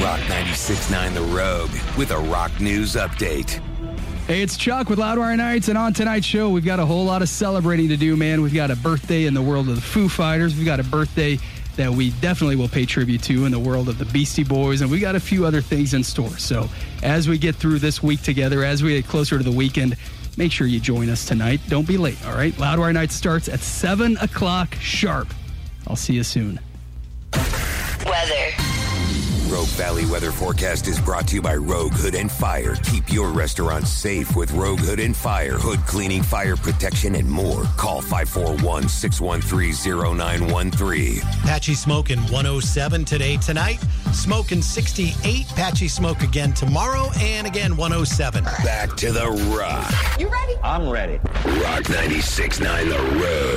Rock 96.9 The Rogue with a rock news update. Hey, it's Chuck with Loudwire Nights, and on tonight's show, we've got a whole lot of celebrating to do, man. We've got a birthday in the world of the Foo Fighters. We've got a birthday that we definitely will pay tribute to in the world of the Beastie Boys, and we got a few other things in store. So as we get through this week together, as we get closer to the weekend, make sure you join us tonight. Don't be late, all right? Loudwire Nights starts at 7 o'clock sharp. I'll see you soon. Weather. Rogue Valley weather forecast is brought to you by Rogue Hood and Fire. Keep your restaurant safe with Rogue Hood and Fire. Hood cleaning, fire protection, and more. Call 541-613-0913. Patchy Smoke in 107 today, tonight. Smoke in 68. Patchy Smoke again tomorrow and again 107. Back to the rock. You ready? I'm ready. Rock 96.9 The Rogue.